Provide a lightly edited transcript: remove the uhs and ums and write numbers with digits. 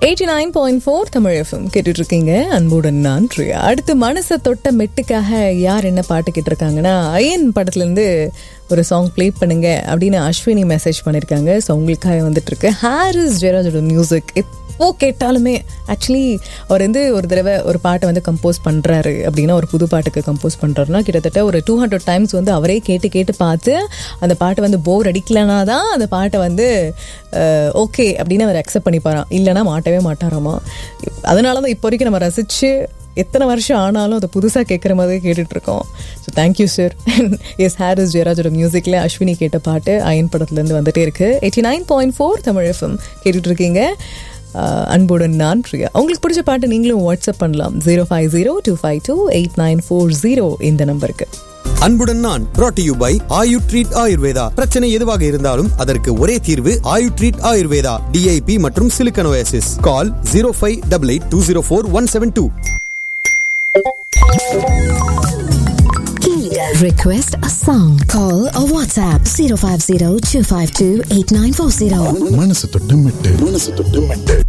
89.4 Tamil FM கேட்டுட்டு இருக்கீங்க. அன்புடன் நான் பிரியா. அடுத்து மனசை தொட்ட மெட்டுக்காக யார் என்ன பாட்டு கேட்டிருக்காங்கன்னா, அயன் படத்துலேருந்து ஒரு சாங் ப்ளே பண்ணுங்க அப்படின்னு அஸ்வினி மெசேஜ் பண்ணியிருக்காங்க. ஸோ உங்களுக்காக வந்துட்டு இருக்கு ஹாரிஸ் ஜெயராஜோட மியூசிக். எப்போ கேட்டாலுமே ஆக்சுவலி அவர் வந்து ஒரு தடவை ஒரு பாட்டை வந்து கம்போஸ் பண்ணுறாரு அப்படின்னா, ஒரு புது பாட்டுக்கு கம்போஸ் பண்ணுறாருன்னா கிட்டத்தட்ட ஒரு 200 டைம்ஸ் வந்து அவரே கேட்டு கேட்டு பார்த்து அந்த பாட்டை வந்து போர் அடிக்கலனா தான் அந்த பாட்டை வந்து ஓகே அப்படின்னு அவர் அக்செப்ட் பண்ணிப்பாராம், இல்லைனா மாட்டவே மாட்டாராமா. அதனால தான் இப்போ வரைக்கும் நம்ம ரசித்து எத்தனை வருஷம் ஆனாலும் அதை புதுசாக கேட்குற மாதிரி கேட்டுட்ருக்கோம். So thank you sir. S, Harris ஜெயராஜோட மியூசிக்கில் அஸ்வினி கேட்ட பாட்டு அயன் படத்துலேருந்து வந்துட்டே இருக்குது. 89.4 தமிழ் எஃப்எம் கேட்டுட்ருக்கீங்க. அன்புடன் நான் பிரியா. உங்களுக்கு பிடிச்ச பாட்டு நீங்களும் வாட்ஸ்அப் பண்ணலாம் 050-252-8940 இந்த நம்பருக்கு. அன்புடன் நான் brought to you by Ayu treat Ayurveda. பிரச்சனை எதுவாக இருந்தாலும் அதற்கு ஒரே தீர்வு ஆயு ட்ரீட் ஆயுர்வேதா. DIP மற்றும் silicon oasis. Call 0588204172. Request a song. Call or WhatsApp 050-252-8940. மனசு தொட்டு மெட்டு